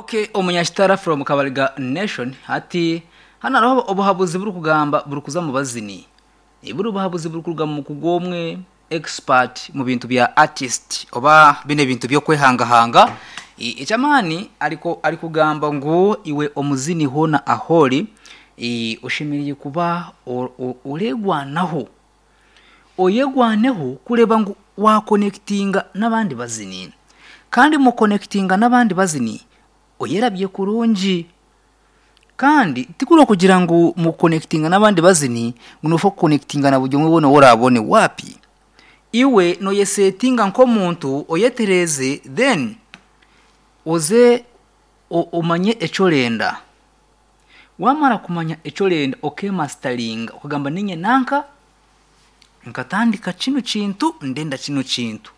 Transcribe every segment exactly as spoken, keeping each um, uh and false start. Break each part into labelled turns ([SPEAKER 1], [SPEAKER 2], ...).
[SPEAKER 1] Okay, umunyashitara from Kabaliga Nation ati hana roho obuhabuzi buru kugamba buru kuza mu bazini. Iburu buhabuzi buru kugamba mu kugomwe expert mu bintu bya artist oba bine bintu byo kwehangahanga. Icamani ariko ari kugamba ngo iwe omuzini hona ahori i ushimiriye kuba uregwanaho. Oyegwaneho kureba ngo wa connectinga nabandi bazini. Kandi mu connectinga nabandi bazini oyerabye kurunji. Kandi tikuro kugira ngo mu connectinga nabandi bazini unofo connectinga na bujyo mubone worabone wapi. Iwe no yesettinga nko muntu oyetereze then oze umanye ecolenda. Wamara kumanya ecolenda okay mastering okugamba ninye nanka nkatandika kino kintu ndenda kino kintu.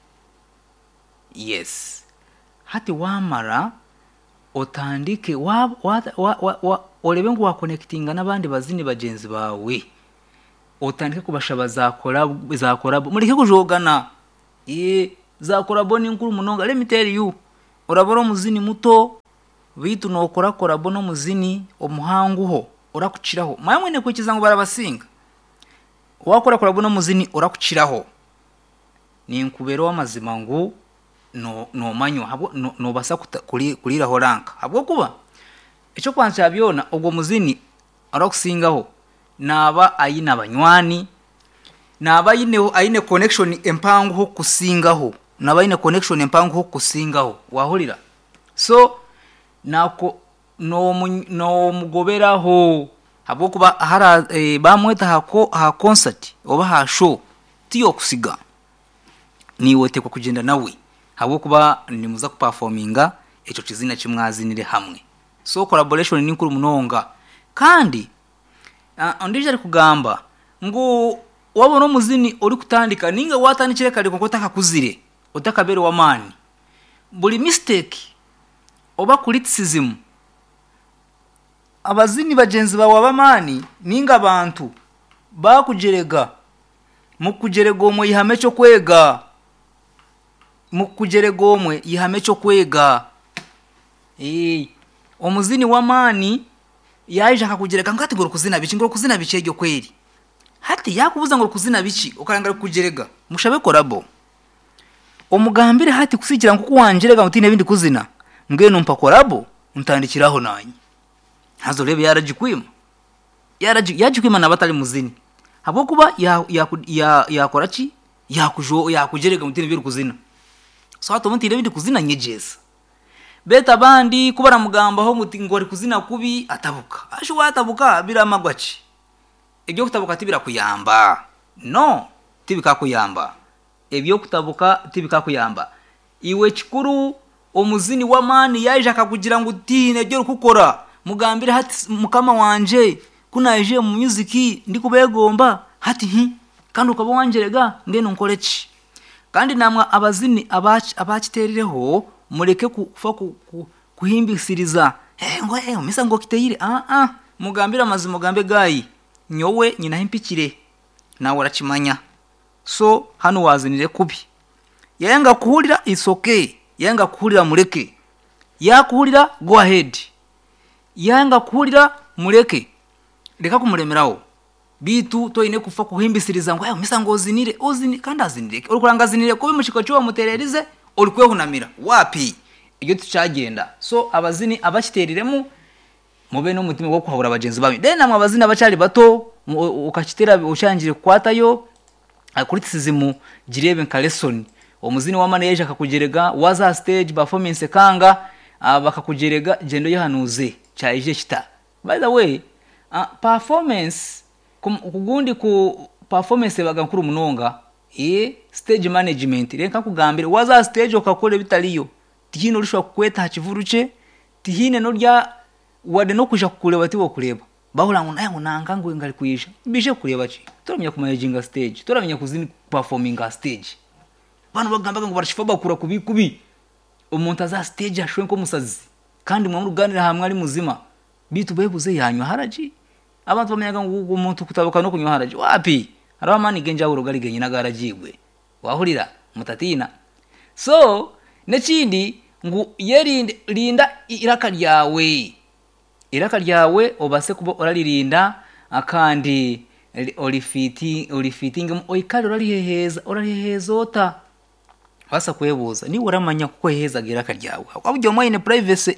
[SPEAKER 1] Yes. Hati wamara otandike wa wa wa, wa olebengu wa connectinga nabandi bazini bagenzi bawe. Otandike kubashaba za collab za collab muri kujogana. Eh za collab ni nkuru munonga. Let me tell you. Uraboro muzini muto bitu no kora collab no muzini omuhanguho urakuciraho. Mayamwe ne kukiza ngo barabasinga. Wakora collab no muzini urakuciraho. Ni nkubero w'amazima ngo no no manyo habo no, no basa kuri kurira horanka habwo kuba ico kwanca byona ubwo muzini arakusingaho naba ayina abanywani naba yineho ayine connection empangu ho kusingaho naba ayine connection empangu ho kusingaho wahurira so nako no no mugoberaho habwo kuba hara e, bamweta hako ha concert oba ha show tiyo kusiga ni wote kwa kugenda nawe habo kuba nimuza kuperforminga eco kizina kimwazinire hamwe. So collaboration ni nkuru munonga. Kandi uh, ondije ari kugamba ngo wabona muzini uri kutandika ninga watandikire kali kokotaka kuzire utakabere wa mani. Buli mistake oba criticism abazini bagenzi bawe abamani ninga abantu bakujerega mukujerego mu ihame cyo kwega mukujere gomwe ihame cyo kwega. Eh omuzini wa mani yaje akakugereka ngati ngo kuzina bici ngo kuzina bicegyo kweri hati yakubuza ngo kuzina bici ukaranga kugerega mushabe korabo omugambire hati kusigira ngo kuwanjerega mutine bindi kuzina mbwe numpa korabo untandikiraho nanyi hazo rebe yarajikwima yaraji yajikwima nabatali muzini habo kuba ya ya ya yakorachi yakujo yakugerega mutine bindi kuzina. So hato muti rebindi kuzina nyejeza. Beta bandi kubara mugamba ho muti ngori kuzina kubi atabuka. Asho watabuka bira magwachi. Ebyo kutabuka tibira kuyamba. No, tibika kuyamba. Ebyo kutabuka tibika kuyamba. Iwe chikuru omuzini wa mani yaje akakugira ngo utine byo kukora. Mugambire hati mukama wanje kunaje mu music ndi kubegomba hati hi kandi ukabo wanjerega ngene nkorechi. Kandi namwa abazini abachi abachiterereho mureke kufa kuhimbisiriza eh ngo eh umisa ngo kiteyire ah ah mugambira amazi mugambe gayi nyowe nyina himpikire nawe urachimanya. So hano wazinire kubi yanga kuhurira is okay yanga kuhurira mureke yakuhurira go ahead yanga kuhurira mureke reka kumuremeraho bitu to ine kufa kuhimbisiriza ngo umisa ngo zinire ozini kandi azinire uri kurangazinire ko bimushiko cyo mutererize uri kwehunamira wapi iyo tucagenda. So abazini abakiteriremu mube no mutima wo kuhabura abagenzi bawe then namwe abazini abacari bato ukakitera ushangire kwatayo akuritizimu girebe nka lesson omuzini wa manager akakugerega waza stage performance kanga bakakugerega gendo yahanuze cyaije kita. By the way uh, performance kugundi ku performance bagankuru munonga eh stage management renka kugambire waza stage okakole bitaliyo tihino rishwa kweta hakivuruce tihine no rya wade no kuja kukureba tibo kureba bahura ngo naye nanga ngo ngali kuyisha bishe kureba ki turamenya ku managing stage turamenya kuzini performing stage bano bagambaga ngo barashifa bakura kubi kubi umuntu aza stage ashwe nko musazi kandi mwa ruganira hamwe ari muzima bitu bebuze yanywa haraji abantu bamenyaga ngo umuntu kutabuka no kunywa haraji wapi aramani genja urugali genyi nagarajigwe wahurira mutatina. So nekindi ngo yerinde linda iraka ryawe iraka ryawe obase kuba oralirinda akandi orifiti orifitinga oyikali oraliheheza oralihehezota basa kwebuza ni uramanya kuko heheza iraka ryawe akabujyo mwine privacy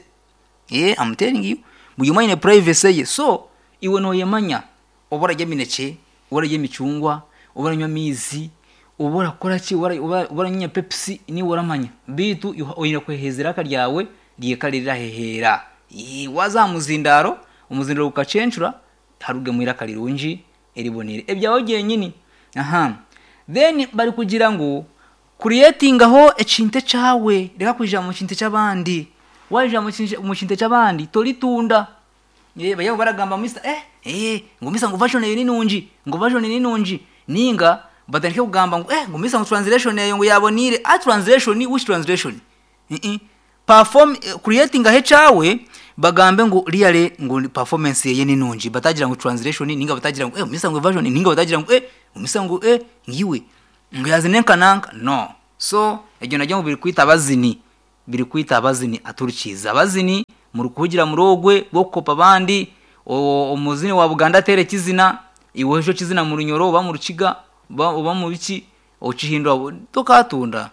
[SPEAKER 1] eh I'm telling you buyo mwine privacy ye so iwe no yemanya obora gemineke obora gemicungwa obora nywa mizi obora koraki obora obora nya Pepsi ni uramanya bitu oyina kweheza iraka ryawe liyekalira hehera eh waza muzindaro umuzindaro ukacencura haruge mu iraka rirunji eribonere ebyaho genyini aha then bari kugira ngo creating aho ecinte cawe reka kujja mu cinte cabandi waje mu cinte cabandi tolitunda eh bayo baragamba misa eh eh ngumisa ngo version ye ninunji ngo version ni ninunji ninga batanike kugamba ngo eh ngumisa ngo translation ye ngo yabonire a translation ni which translation eh eh perform uh, creating ahe cawe bagambe ngo really ngo performance ye ninunji batagira ngo translation ninga batagira ngo eh ngumisa ngo version ninga batagira ngo eh ngumisa ngo eh ngiwe ngo yazinenka nanka no so ejo najya ngo biri kwita abazini biri kwita abazini aturikiza abazini mu rukugira murogwe bwo kopa bandi omuzini wa Buganda tere kizina iwejo kizina mu runyoro ba mu rukiga ba mu biki ocihindura tokatunda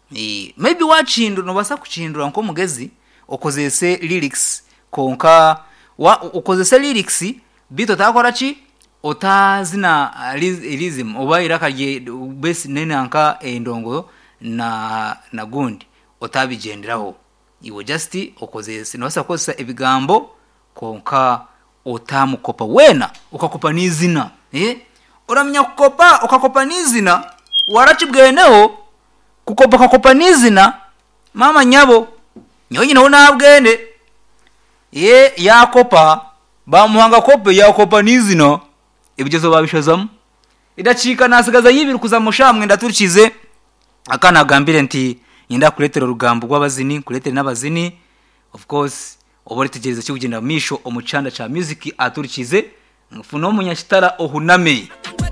[SPEAKER 1] eh maybe wachindura no basa kuchindura nko mugezi okozese lyrics konka wa okozese lyrics bito takora chi otazina rhythm oba irakaje base nene anka endongo na na gundi otabigenderaho iwo just okozese no basa kosa ebigambo konka otamukopa wena ukakopa nizina eh uramenya kukopa ukakopa nizina warachibweneho kukopa kakopa nizina mama nyabo nyonyi no nabwene ye yakopa bamuhanga kope yakopa nizina ibyo babishazamo idacika nasigaza yibiri kuzamushamwe ndaturikize akana gambire nti inda kuletera rugambo rw'abazini kuletera n'abazini of course obore tegereza cyo kugenda misho omucanda cha music aturikize mfuno munyashitara ohuname